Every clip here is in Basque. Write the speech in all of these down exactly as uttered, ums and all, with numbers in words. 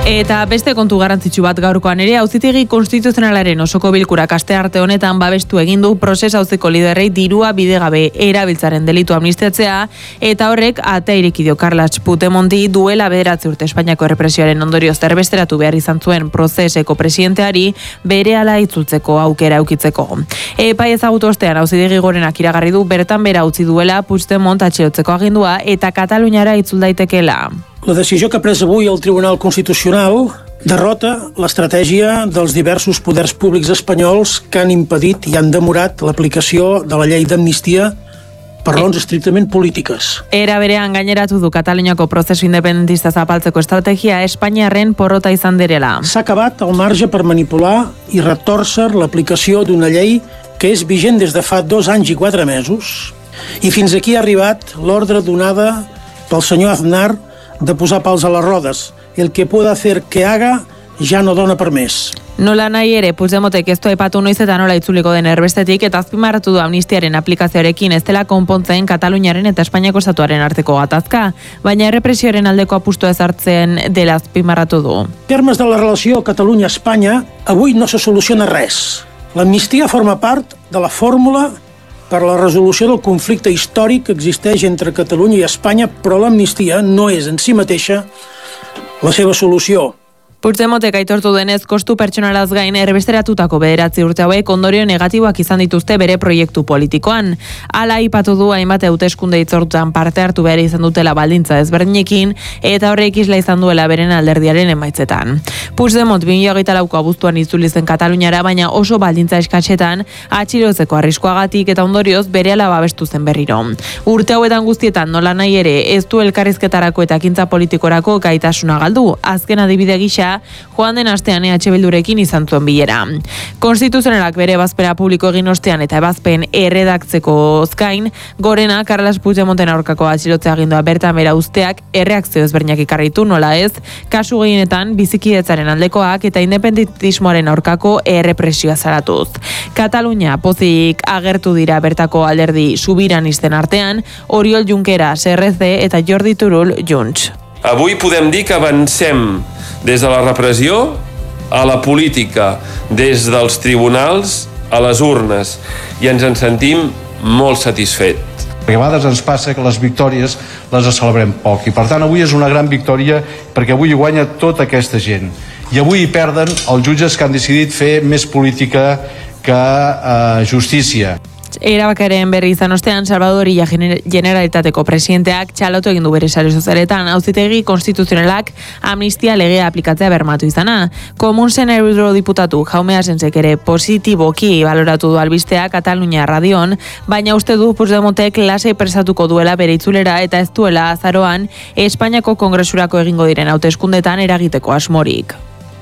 Eta beste kontu garrantzitsu bat gaurkoan ere, Auzitegi Konstituzionalaren osoko bilkurak astearte honetan babestu egin du prozes auziko liderrei dirua bidegabe erabiltzaren delitu amnistiatzea, eta horrek atea ireki dio Carles Puigdemonti duela bederatzi urte Espainiako errepresioaren ondorioz erbesteratu behar izan zuen prozeseko presidenteari berehala itzultzeko aukera eukitzeko. Epai ezagutu ostean Auzitegi Gorenak iragarri du bertan bera utzi duela Puigdemont atxilotzeko agindua eta Kataluniara itzul daitekeela. La decisió que ha pres avui el Tribunal Constitucional derrota l'estratègia dels diversos poders públics espanyols que han impedit i han demorat l'aplicació de la llei d'amnistia per raons estrictament polítiques. Era berean gaineratu du Kataluniako prozesu independentista zapaltzeko estrategia Espainiarren porrota izan direla. S'ha acabat el marge per manipular i retòrcer l'aplicació d'una llei que és vigent des de fa dos anys i quatre mesos i fins aquí ha arribat l'ordre donada pel senyor Aznar de posar pals a les rodes. El que pueda hacer que haga ja no dona per més. Nola nahi ere, Puigdemontek ez du aipatu noiz eta nola itzuliko den erbestetik eta azpimarratu du amnistiaren aplikazioarekin ez dela konpontzen Kataluniaren eta Espainiako estatuaren arteko gatazka, baina errepresioaren aldeko apustua ezartzen dela azpimarratu du. En termes de la relació Catalunya-Espanya, avui no se soluciona res. L'amnistia forma part de la fórmula per a la resolució del conflicte històric que existeix entre Catalunya i Espanya, però l'amnistia no és en si mateixa la seva solució. Puigdemontek aitortu denez, kostu pertsonalaz gain erbesteratutako bederatzi urte hauek ondorio negatiboak izan dituzte bere proiektu politikoan. Hala aipatu du hainbat hauteskunde hitzordutan parte hartu behar izan dutela baldintza ezberdinekin eta horrek isla izan duela beren alderdiaren emaitzetan. Puigdemont bi mila hogeita lauko abuztuan itzuli zen Kataluniara, baina oso baldintza eskatxetan atxilotzeko arriskoagatik eta ondorioz berehala babestu zen berriro. Urte hauetan guztietan nola nahi ere ez du elkarrizketarako eta ekintza politikorako gaitasuna galdu. Azken adibide gisa joan den astean E H Bildurekin izan zuen bilera. Konstituzionalak bere ebazpena publiko egin ostean eta ebazpen erredaktzeko gain, Gorena Carles Puigdemonten aurkako atxilotzea agindua bertan bera uzteak erreakzio ezberdinak ekarritu, nola ez, kasu gehienetan bizikidetzaren aldekoak eta independentismoaren aurkako errepresioa zaratuz. Katalunia pozik agertu dira bertako alderdi subiranisten artean, Oriol Junqueras, R C eta Jordi Turull, Junts. Avui podem dir que avancem des de la repressió a la política, des dels tribunals a les urnes, i ens en sentim molt satisfets. Perquè a vegades ens passa que les victòries les celebrem poc, i per tant avui és una gran victòria perquè avui hi guanya tota aquesta gent. I avui hi perden els jutges que han decidit fer més política que eh, justícia. Erabakaren berri izan ostean, Salvador Illa Generalitateko presidenteak txalotu egin du bere sare sozialetan Auzitegi Konstituzionalak amnistia legea aplikatzea bermatu izana. Komunsen eurodiputatu Jaume Asensek ere positiboki baloratu du albistea Katalunia Radion, baina uste du Puigdemontek lasai presatuko duela bere itzulera eta ez duela azaroan Espainiako Kongresurako egingo diren hauteskundetan eragiteko asmorik.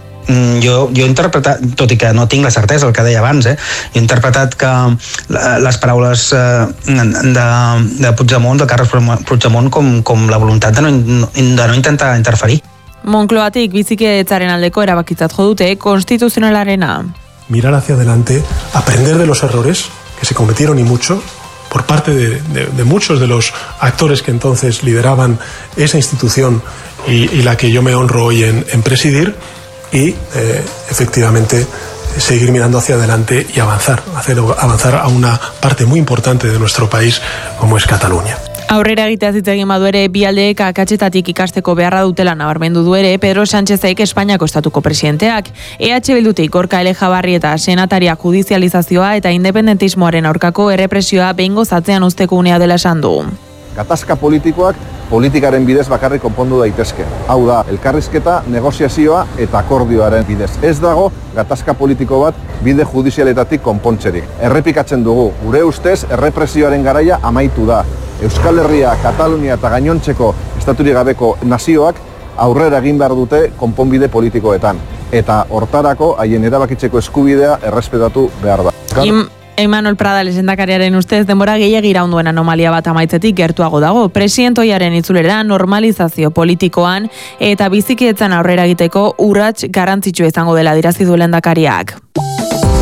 Jo, jo he interpretat, tot i que no tinc la certesa el que deia abans, eh, he interpretat que les paraules de, de Puigdemont, de Carles Puigdemont, com, com la voluntat de no, de no intentar interferir. Moncloatik bizikidetzaren aldeko erabakitzat jo dute konstituzionalarena. Mirar hacia adelante, aprender de los errores que se cometieron y mucho por parte de, de, de muchos de los actores que entonces lideraban esa institución y, y la que yo me honro hoy en, en presidir, y eh, efectivamente seguir mirando hacia adelante y avanzar, hacer avanzar a una parte muy importante de nuestro país como es Cataluña. Aurrera egitea hitz egin badu ere, bi aldeek akatsetatik ikasteko beharra dutela nabarmendu du ere Pedro Sánchezek Espainiako estatuko presidenteak. E H Bildutik Gorka Elejabarri eta senataria judizializazioa eta independentismoaren aurkako errepresioa behingoz atzean uzteko unea dela esan du. Gatazka politikoak politikaren bidez bakarrik konpondu daitezke. Hau da, elkarrizketa, negoziazioa eta akordioaren bidez. Ez dago gatazka politiko bat bide judizialetatik konpontzerik. Errepikatzen dugu, gure ustez errepresioaren garaia amaitu da. Euskal Herria, Katalunia eta gainontzeko estaturik gabeko nazioak aurrera egin behar dute konponbide politikoetan. Eta hortarako haien erabakitzeko eskubidea errespetatu behar da. Im Emmanuel Prada lehendakariaren ustez denbora gehiegi iraunduen anomalia bat amaitzetik gertuago dago. Presidentoiaren itzulera normalizazio politikoan eta bizikidetzan aurrera egiteko urrats garrantzitsua izango dela adierazi du lehendakariak.